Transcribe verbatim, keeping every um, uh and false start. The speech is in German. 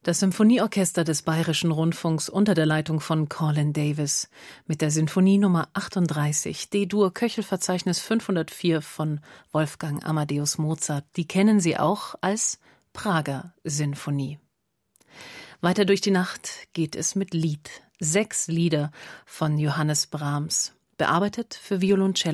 Das Symphonieorchester des Bayerischen Rundfunks unter der Leitung von Colin Davis mit der Sinfonie Nummer achtunddreißig, D-Dur Köchelverzeichnis fünfhundertvier von Wolfgang Amadeus Mozart. Die kennen Sie auch als Prager Sinfonie. Weiter durch die Nacht geht es mit Lied. Sechs Lieder von Johannes Brahms, bearbeitet für Violoncello